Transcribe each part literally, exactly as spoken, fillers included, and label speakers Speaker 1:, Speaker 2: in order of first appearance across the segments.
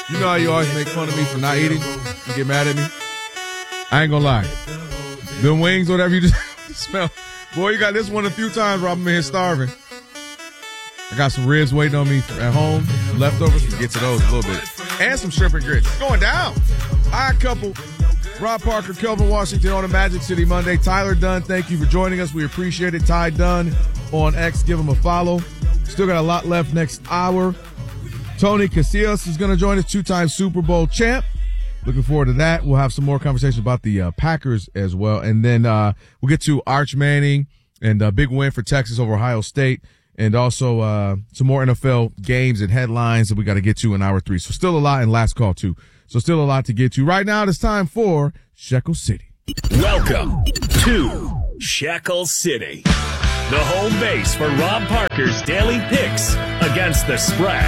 Speaker 1: You know how you always make fun of me for not eating? You get mad at me? I ain't gonna lie. Them wings, whatever you just smell. Boy, you got this one a few times where I'm in here starving. I got some ribs waiting on me at home. Leftovers. We'll get to those a little bit. And some shrimp and grits. It's going down. Odd couple. Rob Parker, Kelvin Washington on a Magic City Monday. Tyler Dunn, thank you for joining us. We appreciate it. Ty Dunn on X. Give him a follow. Still got a lot left next hour. Tony Casillas is going to join us, two-time Super Bowl champ. Looking forward to that. We'll have some more conversations about the uh, Packers as well. And then uh, we'll get to Arch Manning and a big win for Texas over Ohio State. And also uh, some more N F L games and headlines that we got to get to in hour three. So still a lot in last call, too. So still a lot to get to. Right now, it's time for Shekel City.
Speaker 2: Welcome to Shekel City, the home base for Rob Parker's daily picks against the spread.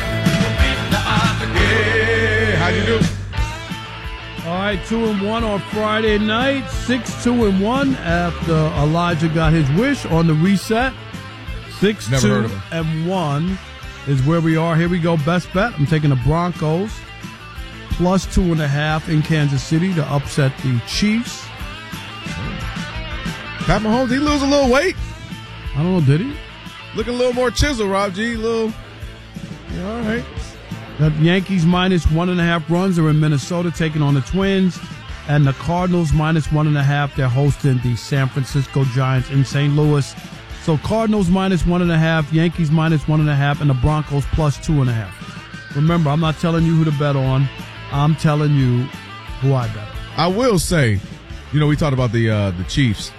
Speaker 1: Yeah, how'd you do?
Speaker 3: All right, two and one on Friday night, six two and one after Elijah got his wish on the reset. Six
Speaker 1: Never
Speaker 3: two
Speaker 1: heard of him.
Speaker 3: and one is where we are. Here we go. Best bet. I'm taking the Broncos plus two and a half in Kansas City to upset the Chiefs.
Speaker 1: Pat Mahomes, he lose a little weight.
Speaker 3: I don't know, did he?
Speaker 1: Looking a little more chiseled, Rob G. Little. Yeah, all right.
Speaker 3: The Yankees minus one and a half runs are in Minnesota taking on the Twins. And the Cardinals minus one and a half. They're hosting the San Francisco Giants in Saint Louis. So Cardinals minus one and a half, Yankees minus one and a half, and the Broncos plus two and a half. Remember, I'm not telling you who to bet on. I'm telling you who I bet on.
Speaker 1: I will say, you know, we talked about the uh, the Chiefs,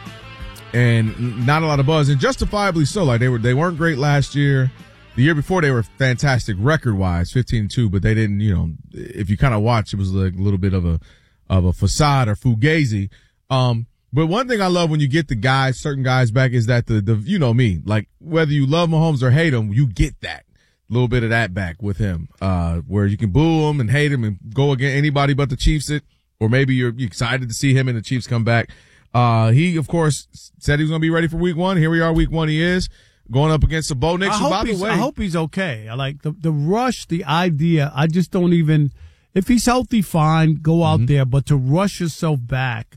Speaker 1: and not a lot of buzz, and justifiably so. Like they were, they weren't great last year. The year before, they were fantastic record-wise, fifteen and two, but they didn't, you know, if you kind of watch, it was like a little bit of a of a facade or fugazi. Um, but one thing I love when you get the guys, certain guys back, is that the, the you know me, like whether you love Mahomes or hate him, you get that. A little bit of that back with him, uh, where you can boo him and hate him and go against anybody but the Chiefs, it, or maybe you're excited to see him and the Chiefs come back. Uh, he, of course, said he was going to be ready for week one. Here we are, week one he is. Going up against the Bo Nix,
Speaker 3: I
Speaker 1: who, by the way.
Speaker 3: I hope he's okay. I like the, the rush, the idea. I just don't even, if he's healthy, fine, go out mm-hmm. there. But to rush yourself back,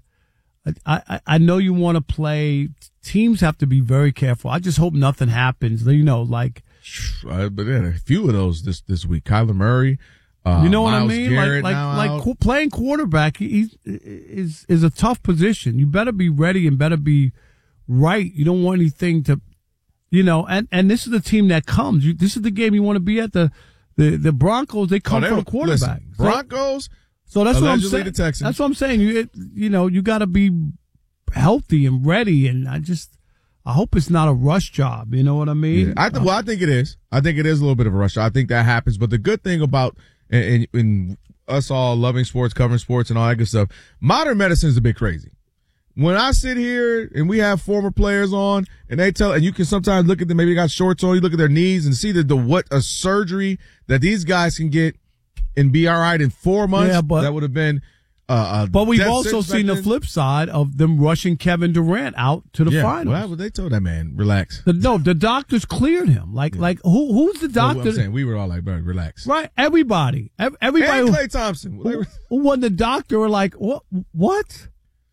Speaker 3: I, I, I know you want to play. Teams have to be very careful. I just hope nothing happens. You know, like.
Speaker 1: Uh, but yeah, a few of those this, this week. Kyler Murray. Uh,
Speaker 3: you know what
Speaker 1: Myles
Speaker 3: I mean?
Speaker 1: Garrett
Speaker 3: like, like, like
Speaker 1: out.
Speaker 3: qu- playing quarterback he, he, is, is a tough position. You better be ready and better be right. You don't want anything to. You know, and, and this is the team that comes. You, this is the game you want to be at. The the, the Broncos, they come
Speaker 1: oh, they
Speaker 3: for
Speaker 1: were,
Speaker 3: the quarterback.
Speaker 1: Listen, Broncos,
Speaker 3: so, so that's what I'm
Speaker 1: allegedly
Speaker 3: saying.
Speaker 1: the Texans.
Speaker 3: That's what I'm saying. You it, you know, you got to be healthy and ready. And I just, I hope it's not a rush job. You know what I mean?
Speaker 1: Yeah, I th- well, I think it is. I think it is a little bit of a rush. I think that happens. But the good thing about and, and, and us all loving sports, covering sports, and all that good stuff, modern medicine is a bit crazy. When I sit here and we have former players on and they tell, and you can sometimes look at them, maybe they got shorts on, you look at their knees and see the, the what a surgery that these guys can get and be all right in four months.
Speaker 3: Yeah, but,
Speaker 1: that would have been, uh,
Speaker 3: but we've also seen the
Speaker 1: then.
Speaker 3: flip side of them rushing Kevin Durant out to the
Speaker 1: yeah,
Speaker 3: finals.
Speaker 1: Well, they told that man, relax.
Speaker 3: The, no, the doctors cleared him. Like, yeah. like who, who's the doctor?
Speaker 1: Well, I'm saying, we were all like, bro, relax.
Speaker 3: Right. Everybody, everybody.
Speaker 1: And
Speaker 3: who,
Speaker 1: Klay Thompson.
Speaker 3: Who, who won the doctor were like, what, what?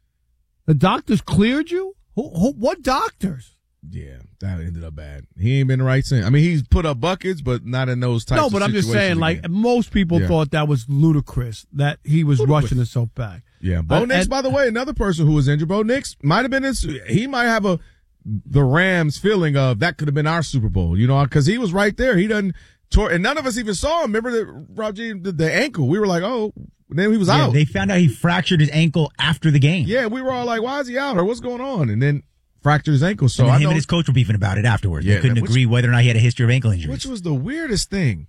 Speaker 3: The doctors cleared you? Who, who, what doctors?
Speaker 1: Yeah, that ended up bad. He ain't been the right thing. I mean, he's put up buckets, but not in those types
Speaker 3: no,
Speaker 1: of
Speaker 3: but I'm just saying,
Speaker 1: again.
Speaker 3: like, most people
Speaker 1: yeah.
Speaker 3: thought that was ludicrous, that he was
Speaker 1: ludicrous.
Speaker 3: rushing himself back.
Speaker 1: Yeah, Bo uh, Nix, and, by the way, another person who was injured. Bo Nix might have been his, he might have a, the Rams feeling of that could have been our Super Bowl, you know, because he was right there. He doesn't, tore, and none of us even saw him. Remember the, Raji, the, the ankle? We were like, oh, then he was
Speaker 4: yeah,
Speaker 1: out.
Speaker 4: They found out he fractured his ankle after the game.
Speaker 1: Yeah, we were all like, why is he out or what's going on? And then fractured his ankle. So
Speaker 4: and
Speaker 1: I
Speaker 4: him
Speaker 1: know,
Speaker 4: and his coach were beefing about it afterwards.
Speaker 1: Yeah,
Speaker 4: they couldn't
Speaker 1: which,
Speaker 4: agree whether or not he had a history of ankle injuries.
Speaker 1: Which was the weirdest thing.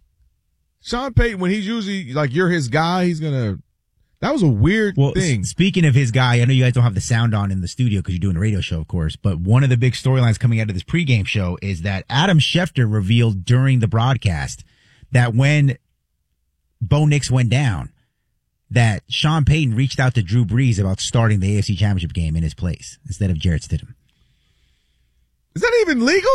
Speaker 1: Sean Payton, when he's usually like, you're his guy, he's going to, that was a weird
Speaker 4: well,
Speaker 1: thing.
Speaker 4: S- speaking of his guy, I know you guys don't have the sound on in the studio because you're doing a radio show, of course, but one of the big storylines coming out of this pregame show is that Adam Schefter revealed during the broadcast that when Bo Nix went down, that Sean Payton reached out to Drew Brees about starting the A F C Championship game in his place instead of Jarrett Stidham.
Speaker 1: Is that even legal?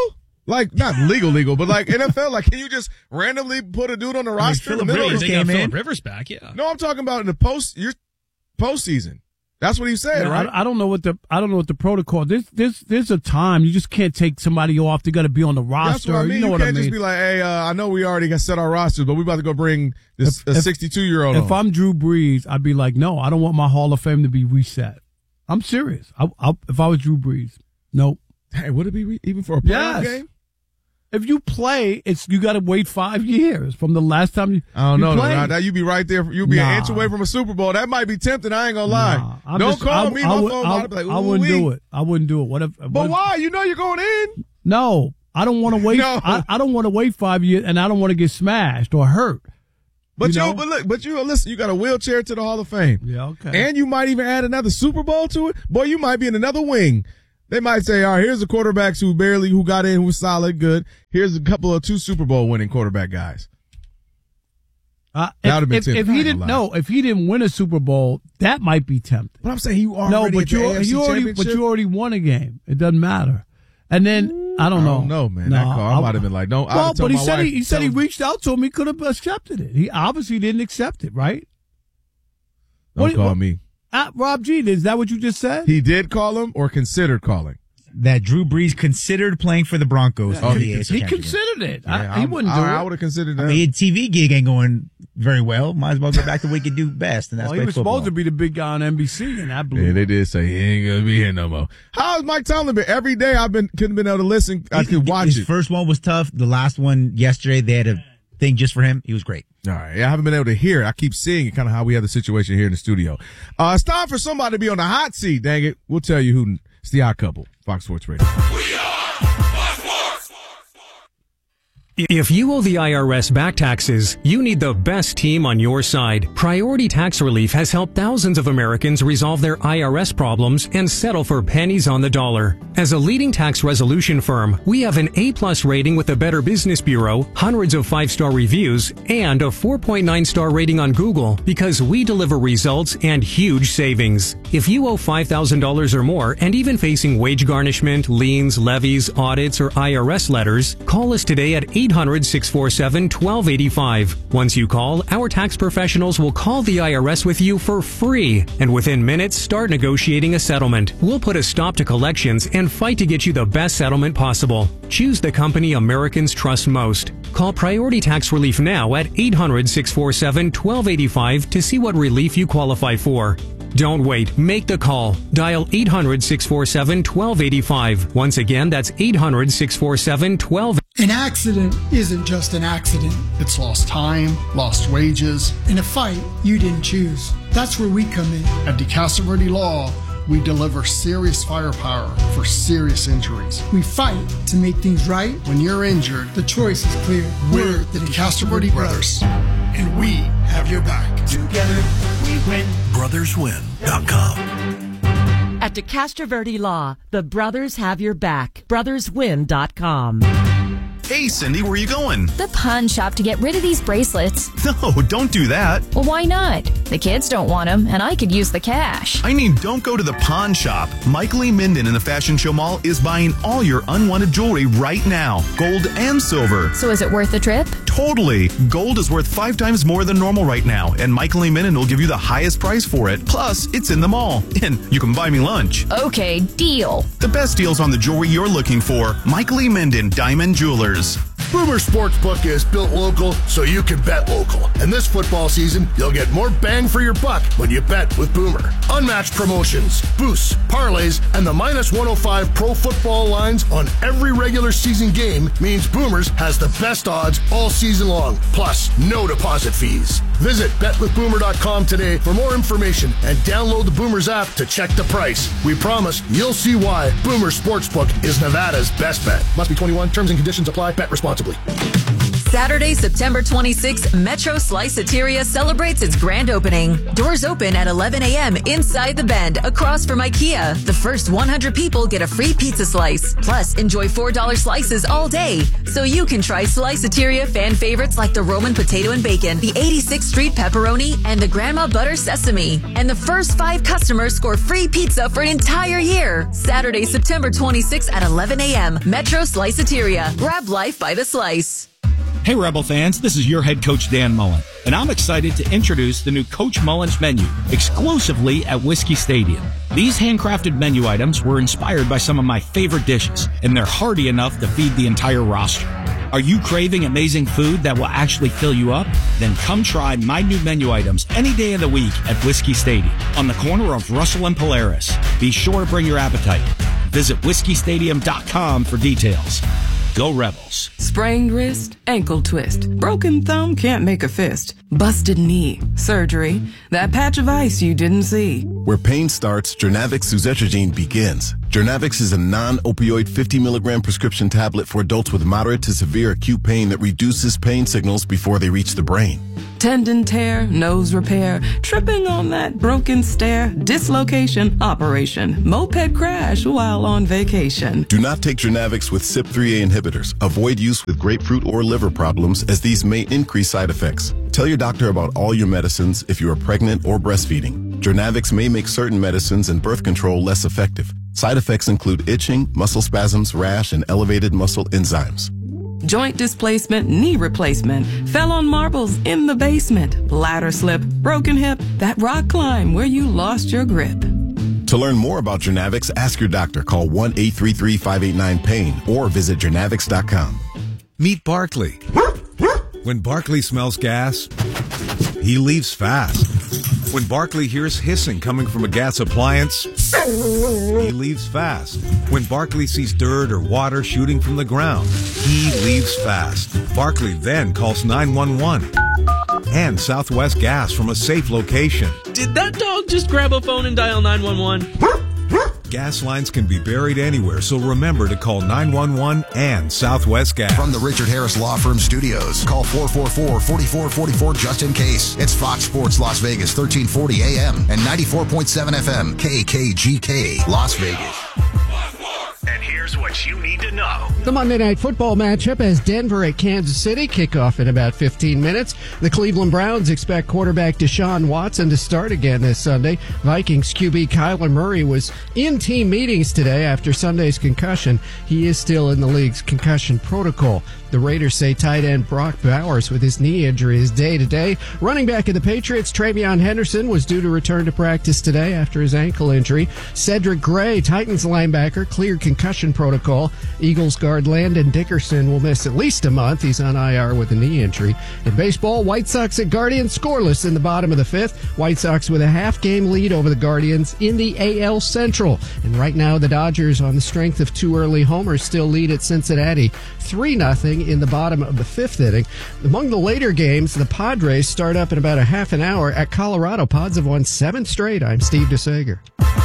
Speaker 1: Like, not legal, legal, but like N F L, like, can you just randomly put a dude on the roster in the middle
Speaker 5: Rivers
Speaker 1: of
Speaker 5: came
Speaker 1: the
Speaker 5: in. Rivers back, yeah.
Speaker 1: No, I'm talking about in the post, your postseason. That's what he said,
Speaker 3: Yeah,
Speaker 1: right?
Speaker 3: I, I don't know what the I don't know what the protocol. There's there's there's a time you just can't take somebody off. They got to be on the roster.
Speaker 1: That's what I mean.
Speaker 3: You know
Speaker 1: you
Speaker 3: what
Speaker 1: can't
Speaker 3: I mean?
Speaker 1: just be like, hey, uh, I know we already got set our rosters, but we about to go bring this
Speaker 3: If-
Speaker 1: a sixty-two year old.
Speaker 3: If I'm Drew Brees, I'd be like, no, I don't want my Hall of Fame to be reset. I'm serious. I, I, if I was Drew Brees, nope.
Speaker 1: Hey, would it be re- even for a playoff
Speaker 3: Yes.
Speaker 1: game?
Speaker 3: If you play, it's you got to wait five years from the last time you.
Speaker 1: I don't
Speaker 3: you
Speaker 1: know.
Speaker 3: played.
Speaker 1: Now, now you be right there. You'd be
Speaker 3: Nah.
Speaker 1: an inch away from a Super Bowl. That might be tempting. I ain't gonna lie.
Speaker 3: Nah, I'm
Speaker 1: don't
Speaker 3: just-
Speaker 1: call
Speaker 3: I,
Speaker 1: me.
Speaker 3: I,
Speaker 1: My
Speaker 3: would-
Speaker 1: phone
Speaker 3: I,
Speaker 1: might be like,
Speaker 3: I wouldn't
Speaker 1: ooh-wee.
Speaker 3: do it. I wouldn't do it. What if?
Speaker 1: But
Speaker 3: what if-
Speaker 1: why? You know you're going in.
Speaker 3: No, I don't want to wait.
Speaker 1: No.
Speaker 3: I, I don't want to wait five years, and I don't want to get smashed or hurt.
Speaker 1: But
Speaker 3: You
Speaker 1: you,
Speaker 3: know?
Speaker 1: but look, but you listen. You got a wheelchair to the Hall of Fame.
Speaker 3: Yeah, okay.
Speaker 1: And you might even add another Super Bowl to it. Boy, you might be in another wing. They might say, all right, here's the quarterbacks who barely, who got in, who was solid, good. Here's a couple of two Super Bowl winning quarterback guys.
Speaker 3: Uh,
Speaker 1: That
Speaker 3: if,
Speaker 1: would've been
Speaker 3: if,
Speaker 1: tempting.
Speaker 3: if
Speaker 1: I
Speaker 3: he
Speaker 1: ain't
Speaker 3: didn't
Speaker 1: gonna
Speaker 3: no, if he didn't win a Super Bowl, that might be tempting.
Speaker 1: But I'm saying you already
Speaker 3: No,
Speaker 1: at
Speaker 3: but
Speaker 1: the
Speaker 3: you
Speaker 1: A F C
Speaker 3: you already but
Speaker 1: Championship.
Speaker 3: you already won a game. It doesn't matter. And then I don't
Speaker 1: I
Speaker 3: know.
Speaker 1: don't know, man.
Speaker 3: No,
Speaker 1: That call, I
Speaker 3: I'll-
Speaker 1: might have been like, don't. I'd
Speaker 3: Well,
Speaker 1: have told
Speaker 3: but he
Speaker 1: my
Speaker 3: said
Speaker 1: wife,
Speaker 3: he, he said he
Speaker 1: tell him,
Speaker 3: reached out to him. He could have accepted it. He obviously didn't accept it, right?
Speaker 1: Don't
Speaker 3: What-
Speaker 1: call
Speaker 3: what-
Speaker 1: me.
Speaker 3: Uh, Rob G, is that what you just said?
Speaker 1: He did call him or considered calling.
Speaker 4: That Drew Brees considered playing for the Broncos.
Speaker 1: Oh,
Speaker 4: for the
Speaker 1: he
Speaker 4: A F C
Speaker 3: he
Speaker 4: Championship.
Speaker 3: considered it.
Speaker 1: Yeah,
Speaker 3: I, he
Speaker 1: I'm-
Speaker 3: wouldn't do
Speaker 1: I, I
Speaker 3: it.
Speaker 1: would have considered that.
Speaker 4: I mean, T V gig ain't going very well. Might as well go back to what he could do best, and that's
Speaker 3: Well, he
Speaker 4: play
Speaker 3: was
Speaker 4: football.
Speaker 3: supposed to be the big guy on N B C, and that blew.
Speaker 1: yeah,
Speaker 3: him.
Speaker 1: they did say he ain't gonna be here no more. How's Mike Tomlin been? Every day I've been couldn't been able to listen. I
Speaker 4: He-
Speaker 1: could watch
Speaker 4: His
Speaker 1: it.
Speaker 4: first one was tough. The last one yesterday, they had a thing just for him. He was great.
Speaker 1: All right. I haven't been able to hear it. I keep seeing it, kind of how we have the situation here in the studio. Uh, it's time for somebody to be on the hot seat. Dang it. We'll tell you who. It's the Odd Couple, Fox Sports Radio.
Speaker 6: If you owe the I R S back taxes, you need the best team on your side. Priority Tax Relief has helped thousands of Americans resolve their I R S problems and settle for pennies on the dollar. As a leading tax resolution firm, we have an A-plus rating with the Better Business Bureau, hundreds of five-star reviews, and a four point nine star rating on Google because we deliver results and huge savings. If you owe five thousand dollars or more and even facing wage garnishment, liens, levies, audits, or I R S letters, call us today at eight hundred, six four seven, one two eight five. Once you call, our tax professionals will call the I R S with you for free, and within minutes start negotiating a settlement. We'll put a stop to collections and fight to get you the best settlement possible. Choose the company Americans trust most. Call Priority Tax Relief now at eight hundred, six four seven, one two eight five to see what relief you qualify for. Don't wait. Make the call. Dial eight hundred, six four seven, one two eight five. Once again, that's eight hundred, six four seven, one two eight five.
Speaker 7: An accident isn't just an accident. It's lost time, lost wages, and a fight you didn't choose. That's where we come in. At DeCastro Law, we deliver serious firepower for serious injuries. We fight to make things right. When you're injured, the choice is clear. We're the DeCastro Brothers, and we have your back.
Speaker 8: Together we win. brothers win dot com.
Speaker 9: At DeCastro Verde Law, the brothers have your back. brothers win dot com.
Speaker 10: Hey, Cindy, where are you going?
Speaker 11: The pawn shop to get rid of these bracelets.
Speaker 10: No, don't do that.
Speaker 11: Well, why not? The kids don't want them, and I could use the cash.
Speaker 10: I mean, don't go to the pawn shop. Michael Lee Minden in the Fashion Show Mall is buying all your unwanted jewelry right now, gold and silver.
Speaker 11: So is it worth the trip?
Speaker 10: Totally. Gold is worth five times more than normal right now, and Michael Lee Minden will give you the highest price for it. Plus, it's in the mall, and you can buy me lunch.
Speaker 11: Okay, deal.
Speaker 10: The best deals on the jewelry you're looking for. Michael Lee Minden, Diamond Jewelers.
Speaker 12: Boomer Sportsbook is built local so you can bet local. And this football season, you'll get more bang for your buck when you bet with Boomer. Unmatched promotions, boosts, parlays, and the minus one oh five pro football lines on every regular season game means Boomers has the best odds all season long. Plus, no deposit fees. Visit bet with boomer dot com today for more information and download the Boomers app to check the price. We promise you'll see why Boomer Sportsbook is Nevada's best bet. Must be twenty-one. Terms and conditions apply. Bet responsibly.
Speaker 11: Saturday, September twenty-sixth, Metro Sliceateria celebrates its grand opening. Doors open at eleven a.m. inside the Bend, across from IKEA. The first one hundred people get a free pizza slice. Plus, enjoy four dollar slices all day. So you can try Sliceateria fan favorites like the Roman potato and bacon, the eighty-sixth Street pepperoni, and the Grandma Butter sesame. And the first five customers score free pizza for an entire year. Saturday, September twenty-sixth at eleven a.m. Metro Sliceateria. Grab life by the slice.
Speaker 5: Hey, Rebel fans, this is your head coach, Dan Mullen, and I'm excited to introduce the new Coach Mullen's menu exclusively at Whiskey Stadium. These handcrafted menu items were inspired by some of my favorite dishes, and they're hearty enough to feed the entire roster. Are you craving amazing food that will actually fill you up? Then come try my new menu items any day of the week at Whiskey Stadium on the corner of Russell and Polaris. Be sure to bring your appetite. Visit whiskey stadium dot com for details. Go Rebels.
Speaker 13: Sprained wrist, ankle twist, broken thumb can't make a fist, busted knee, surgery, that patch of ice you didn't see.
Speaker 14: Where pain starts, Jernavix suzetrigine begins. Jernavix is a non-opioid fifty milligram prescription tablet for adults with moderate to severe acute pain that reduces pain signals before they reach the brain.
Speaker 13: Tendon tear, nose repair, tripping on that broken stair, dislocation, operation, moped crash while on vacation.
Speaker 14: Do not take Jernavix with C Y P three A inhibitors. Avoid use with grapefruit or liver problems, as these may increase side effects. Tell your doctor about all your medicines if you are pregnant or breastfeeding. Jernavix may make certain medicines and birth control less effective. Side effects include itching, muscle spasms, rash, and elevated muscle enzymes.
Speaker 13: Joint displacement, knee replacement, fell on marbles in the basement, ladder slip, broken hip, that rock climb where you lost your grip.
Speaker 14: To learn more about Jernavix, ask your doctor. Call one eight three three, five eight nine, pain or visit jernavix dot com.
Speaker 15: Meet Barkley. When Barkley smells gas, he leaves fast. When Barkley hears hissing coming from a gas appliance, he leaves fast. When Barkley sees dirt or water shooting from the ground, he leaves fast. Barkley then calls nine one one and Southwest Gas from a safe location.
Speaker 16: Did that dog just grab a phone and dial nine one one?
Speaker 15: Gas lines can be buried anywhere, so remember to call nine one one and Southwest Gas.
Speaker 17: From the Richard Harris Law Firm studios, call four four four, four four four four just in case. It's Fox Sports Las Vegas, thirteen forty A M and ninety-four point seven F M, K K G K, Las Vegas.
Speaker 2: And here's what you need to know.
Speaker 18: The Monday Night Football matchup as Denver at Kansas City. Kickoff in about fifteen minutes. The Cleveland Browns expect quarterback Deshaun Watson to start again this Sunday. Vikings Q B Kyler Murray was in team meetings today after Sunday's concussion. He is still in the league's concussion protocol. The Raiders say tight end Brock Bowers with his knee injury is day-to-day. Running back of the Patriots, Travion Henderson, was due to return to practice today after his ankle injury. Cedric Gray, Titans linebacker, cleared concussion protocol. Eagles guard Landon Dickerson will miss at least a month. He's on I R with a knee injury. In baseball, White Sox at Guardians scoreless in the bottom of the fifth. White Sox with a half-game lead over the Guardians in the A L Central. And right now, the Dodgers, on the strength of two early homers, still lead at Cincinnati three nothing in the bottom of the fifth inning. Among the later games, the Padres start up in about a half an hour at Colorado. Pods have won seven straight. I'm Steve DeSager.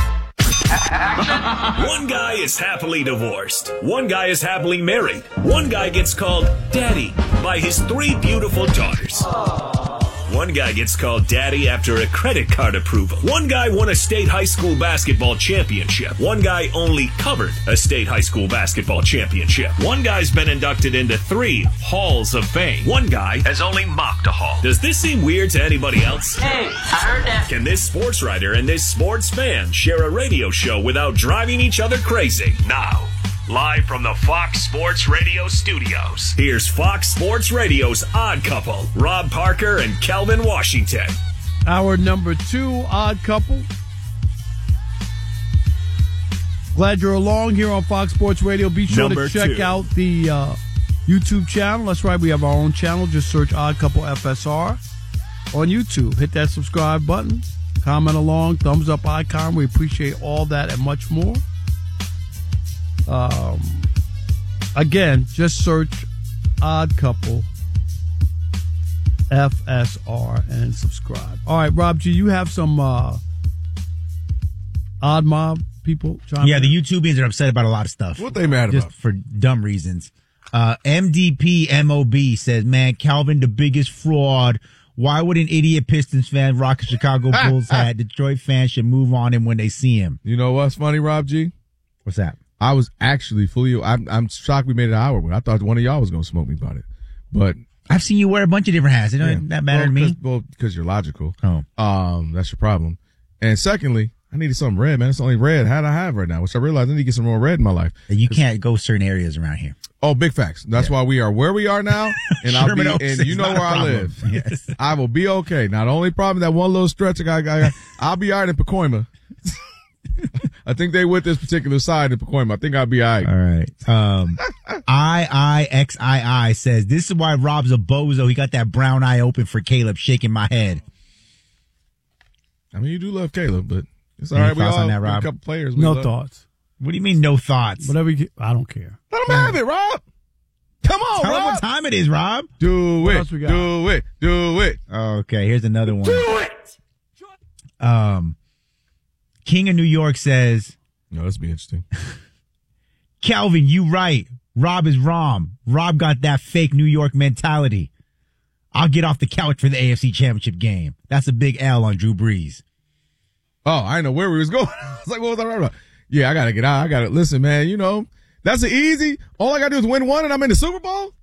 Speaker 2: One guy is happily divorced. One guy is happily married. One guy gets called Daddy by his three beautiful daughters. One guy gets called Daddy after a credit card approval. One guy won a state high school basketball championship. One guy only covered a state high school basketball championship. One guy's been inducted into three halls of fame. One guy has only mopped a hall. Does this seem weird to anybody else?
Speaker 19: Hey, I heard that.
Speaker 2: Can this sports writer and this sports fan share a radio show without driving each other crazy? Now, live from the Fox Sports Radio studios, here's Fox Sports Radio's Odd Couple, Rob Parker and Kelvin Washington.
Speaker 3: Our number two Odd Couple. Glad you're along here on Fox Sports Radio. Be sure
Speaker 2: Number
Speaker 3: to check
Speaker 2: two.
Speaker 3: out the uh, YouTube channel. That's right, we have our own channel. Just search Odd Couple F S R on YouTube. Hit that subscribe button. Comment along. Thumbs up icon. We appreciate all that and much more. Um, again, just search Odd Couple F S R and subscribe. All right, Rob G, you have some uh, Odd Mob people?
Speaker 4: Yeah, the YouTubians are upset about a lot of stuff.
Speaker 1: What they mad
Speaker 4: Just
Speaker 1: about?
Speaker 4: for dumb reasons. Uh, M D P M O B says, man, Calvin, the biggest fraud. Why would an idiot Pistons fan rock a Chicago Bulls hat? Detroit fans should move on him when they see him.
Speaker 1: You know what's funny, Rob G?
Speaker 4: What's that?
Speaker 1: I was actually fully, I'm, I'm shocked we made it an hour, but I thought one of y'all was going to smoke me about it. But
Speaker 4: I've seen you wear a bunch of different hats. It doesn't
Speaker 1: yeah.
Speaker 4: that matter
Speaker 1: well,
Speaker 4: to me.
Speaker 1: Well, because you're logical.
Speaker 4: Oh.
Speaker 1: Um, that's your problem. And secondly, I needed something red, man. It's the only red hat I have right now, which I realized I need to get some more red in my life.
Speaker 4: You can't go certain areas around here.
Speaker 1: Oh, big facts. That's yeah. why we are where we are now, and I'll be, and you know where I live.
Speaker 4: Yes.
Speaker 1: I will be okay. Now, the only problem, that one little stretch I got, I got I'll be all right in Pacoima. I think they with this particular side in Pacoima. I think I'll be all right.
Speaker 4: All right. Um, I I X I I says, this is why Rob's a bozo. He got that brown eye open for Caleb, shaking my head.
Speaker 1: I mean, you do love Caleb, but it's all Any right. We all on that, Rob? A couple players.
Speaker 3: No
Speaker 1: love.
Speaker 3: thoughts.
Speaker 4: What do you mean, no thoughts?
Speaker 3: Whatever you, I don't care.
Speaker 1: Let him have it, Rob. Come on,
Speaker 4: Tell
Speaker 1: Rob.
Speaker 4: him what time it is, Rob.
Speaker 1: Do what it. Do it. Do it.
Speaker 4: Okay, here's another one.
Speaker 1: Do it.
Speaker 4: Um, King of New York says,
Speaker 1: no, this be interesting.
Speaker 4: Calvin, you right. Rob is wrong. Rob got that fake New York mentality. I'll get off the couch for the A F C Championship game. That's a big L on Drew Brees.
Speaker 1: Oh, I didn't know where we was going. I was like, what was I right about? Yeah, I got to get out. I got to listen, man. You know, that's an easy. All I got to do is win one and I'm in the Super Bowl.